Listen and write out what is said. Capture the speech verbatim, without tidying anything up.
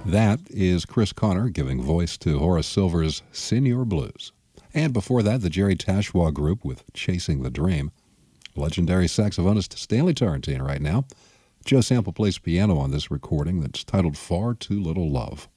That is Chris Connor giving voice to Horace Silver's Senior Blues. And before that, the Jerry Tashwa Group with Chasing the Dream. Legendary saxophonist Stanley Tarantino right now. Joe Sample plays piano on this recording that's titled Far Too Little Love.